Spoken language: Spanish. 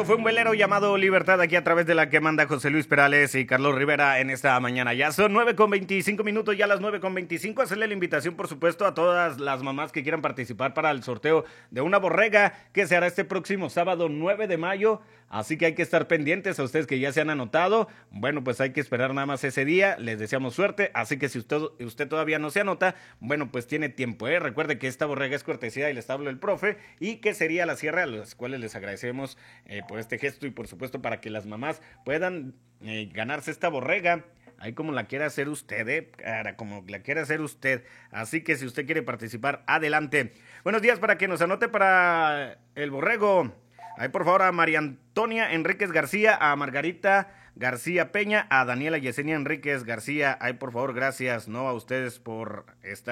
Esto fue un velero llamado Libertad aquí a través de la que manda José Luis Perales y Carlos Rivera en esta mañana. Ya son 9:25, ya las 9:25. Hacerle la invitación, por supuesto, a todas las mamás que quieran participar para el sorteo de una borrega que se hará este próximo sábado 9 de mayo. Así que hay que estar pendientes a ustedes que ya se han anotado. Bueno, pues hay que esperar nada más ese día. Les deseamos suerte. Así que si usted todavía no se anota, bueno, pues tiene tiempo, ¿eh? Recuerde que esta borrega es cortesía del establo del profe y que sería la sierra, a las cuales les agradecemos por este gesto y por supuesto para que las mamás puedan ganarse esta borrega. Ahí como la quiera hacer usted, como la quiera hacer usted. Así que si usted quiere participar, adelante. Buenos días para que nos anote para el borrego. Ahí por favor a María Antonia Enríquez García, a Margarita García Peña, a Daniela Yesenia Enríquez García. Ahí por favor, gracias, no a ustedes por estar